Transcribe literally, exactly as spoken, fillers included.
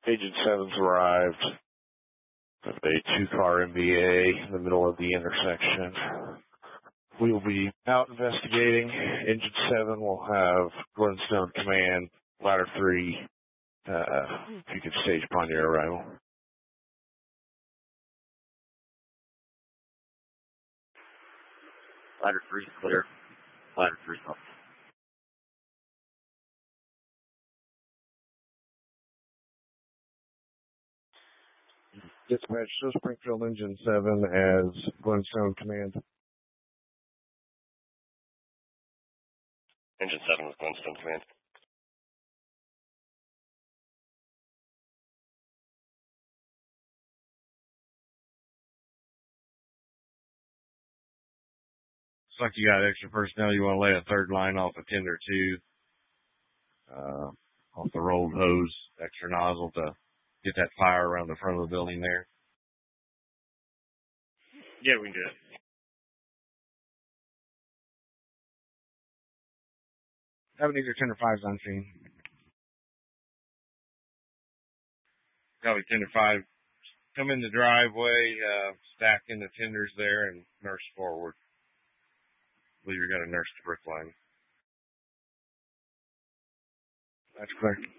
Agent seven's arrived. A two-car M B A in the middle of the intersection. We will be out investigating. Agent seven will have Glenstone Command, Ladder three, uh, if you could stage upon your arrival. Ladder three is clear. Ladder three is off. Dispatch, show Springfield Engine seven as Glenstone Command. Engine seven with Glenstone Command. Looks like you got extra personnel. You want to lay a third line off of tender two, uh, off the rolled hose, extra nozzle to get that fire around the front of the building there. Yeah, we can do it. Have either tender fives on scene. Copy tender five. Come in the driveway, uh, stack in the tenders there, and nurse forward. I believe you're going to nurse the brick line. That's clear.